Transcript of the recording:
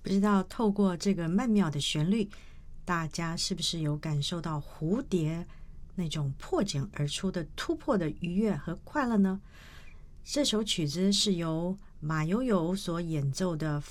不知道透过这个曼妙的旋律，大家是不是有感受到蝴蝶那种破茧而出的突破的愉悦和快乐呢？这首曲子是由马友友所演奏的